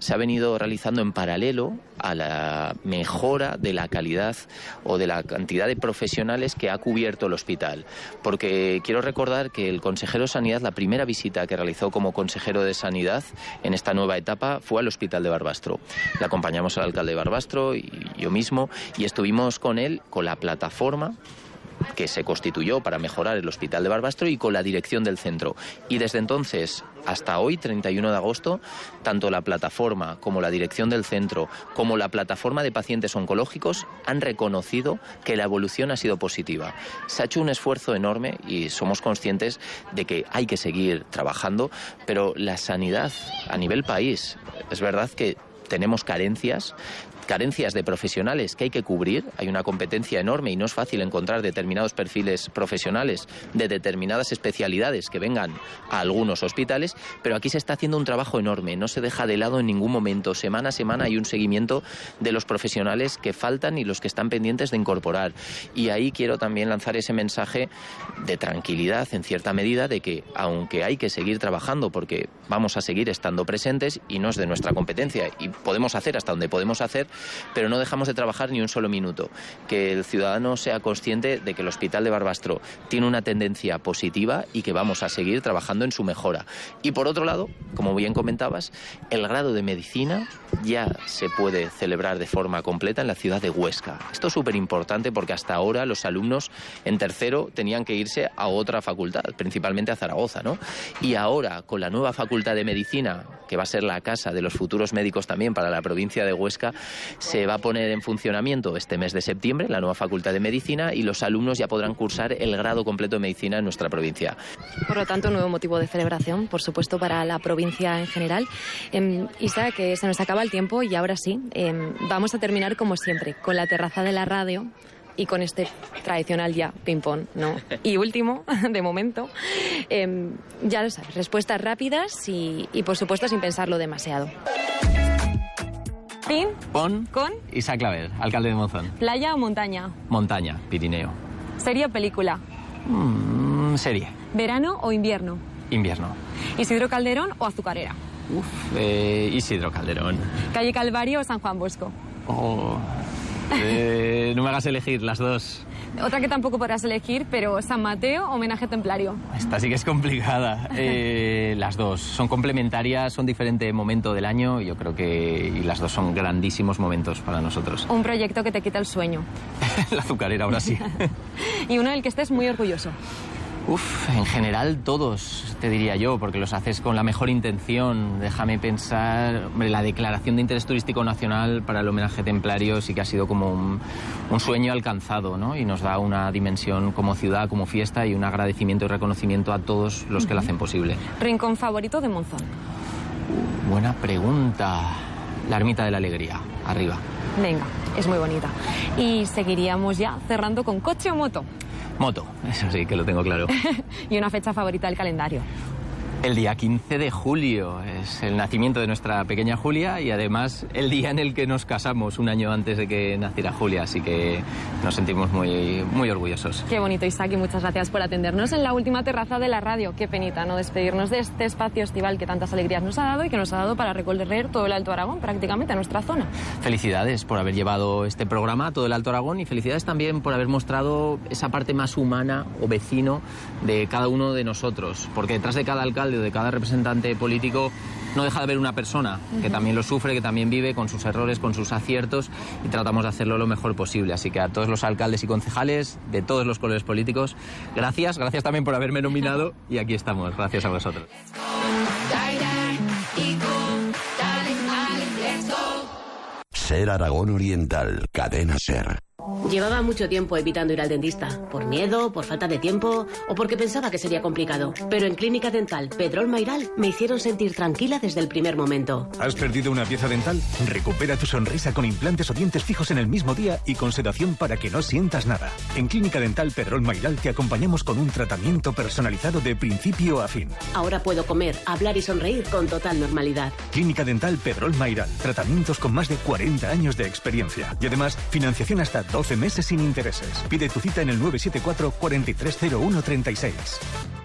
se ha venido realizando en paralelo a la mejora de la calidad o de la cantidad de profesionales que ha cubierto el hospital. Porque quiero recordar que el consejero de Sanidad, la primera visita que realizó como consejero de Sanidad en esta nueva etapa fue al Hospital de Barbastro. Le acompañamos al alcalde de Barbastro y yo mismo, y estuvimos con él, con la plataforma que se constituyó para mejorar el Hospital de Barbastro y con la dirección del centro. Y desde entonces hasta hoy, 31 de agosto, tanto la plataforma como la dirección del centro, como la plataforma de pacientes oncológicos han reconocido que la evolución ha sido positiva. Se ha hecho un esfuerzo enorme y somos conscientes de que hay que seguir trabajando, pero la sanidad a nivel país, es verdad que tenemos carencias de profesionales que hay que cubrir. Hay una competencia enorme y no es fácil encontrar determinados perfiles profesionales de determinadas especialidades que vengan a algunos hospitales, pero aquí se está haciendo un trabajo enorme, no se deja de lado en ningún momento. Semana a semana hay un seguimiento de los profesionales que faltan y los que están pendientes de incorporar. Y ahí quiero también lanzar ese mensaje de tranquilidad en cierta medida de que, aunque hay que seguir trabajando porque vamos a seguir estando presentes y no es de nuestra competencia y podemos hacer hasta donde podemos hacer, pero no dejamos de trabajar ni un solo minuto. Que el ciudadano sea consciente de que el Hospital de Barbastro tiene una tendencia positiva y que vamos a seguir trabajando en su mejora. Y por otro lado, como bien comentabas, el grado de medicina ya se puede celebrar de forma completa en la ciudad de Huesca. Esto es súper importante porque hasta ahora los alumnos en tercero tenían que irse a otra facultad, principalmente a Zaragoza, ¿no? Y ahora, con la nueva facultad de medicina, que va a ser la casa de los futuros médicos también para la provincia de Huesca, se va a poner en funcionamiento este mes de septiembre la nueva Facultad de Medicina y los alumnos ya podrán cursar el grado completo de Medicina en nuestra provincia. Por lo tanto, un nuevo motivo de celebración, por supuesto, para la provincia en general. Isa, que se nos acaba el tiempo y ahora sí, vamos a terminar como siempre, con la terraza de la radio y con este tradicional ya ping-pong, ¿no? Y último, de momento, ya lo sabes, respuestas rápidas y por supuesto sin pensarlo demasiado. Pin. Pon. Con. Isa Claver, alcalde de Monzón. ¿Playa o montaña? Montaña, Pirineo. ¿Serie o película? Serie. ¿Verano o invierno? Invierno. ¿Isidro Calderón o Azucarera? Isidro Calderón. ¿Calle Calvario o San Juan Bosco? No me hagas elegir, las dos. Otra que tampoco podrás elegir, pero San Mateo, homenaje templario. Esta sí que es complicada. Las dos son complementarias, son diferente momento del año. Yo creo que y las dos son grandísimos momentos para nosotros. Un proyecto que te quita el sueño. La azucarera, ahora sí. Y uno del que estés muy orgulloso. En general todos, te diría yo, porque los haces con la mejor intención. Déjame pensar, hombre, la declaración de interés turístico nacional para el homenaje templario sí que ha sido como un sueño alcanzado, ¿no? Y nos da una dimensión como ciudad, como fiesta y un agradecimiento y reconocimiento a todos los que lo hacen posible. ¿Rincón favorito de Monzón? Buena pregunta. La Ermita de la Alegría, arriba. Venga, es muy bonita. Y seguiríamos ya cerrando con coche o moto. Moto, eso sí que lo tengo claro. ¿Y una fecha favorita del calendario? El día 15 de julio es el nacimiento de nuestra pequeña Julia y además el día en el que nos casamos, un año antes de que naciera Julia, así que nos sentimos muy, muy orgullosos. Qué bonito, Isaac, y muchas gracias por atendernos en la última terraza de la radio. Qué penita no despedirnos de este espacio estival que tantas alegrías nos ha dado y que nos ha dado para recorrer todo el Alto Aragón, prácticamente a nuestra zona. Felicidades por haber llevado este programa a todo el Alto Aragón y felicidades también por haber mostrado esa parte más humana o vecino de cada uno de nosotros, porque detrás de cada alcalde o de cada representante político no deja de haber una persona que también lo sufre, que también vive con sus errores, con sus aciertos y tratamos de hacerlo lo mejor posible. Así que a todos los alcaldes y concejales de todos los colores políticos, gracias también por haberme nominado y aquí estamos, gracias a vosotros. Ser Aragón Oriental, Cadena Ser. Llevaba mucho tiempo evitando ir al dentista, por miedo, por falta de tiempo o porque pensaba que sería complicado. Pero en Clínica Dental Pedrol Mairal me hicieron sentir tranquila desde el primer momento. ¿Has perdido una pieza dental? Recupera tu sonrisa con implantes o dientes fijos en el mismo día y con sedación para que no sientas nada. En Clínica Dental Pedrol Mairal te acompañamos con un tratamiento personalizado de principio a fin. Ahora puedo comer, hablar y sonreír con total normalidad. Clínica Dental Pedrol Mairal. Tratamientos con más de 40 años de experiencia. Y además, financiación hasta 12 meses sin intereses. Pide tu cita en el 974 430136.